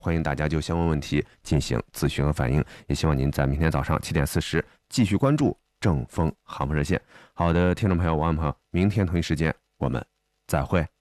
欢迎大家就相关问题进行咨询和反映，也希望您在明天早上7点40继续关注正风航风热线。好的，听众朋友、网友朋友，明天同一时间我们再会。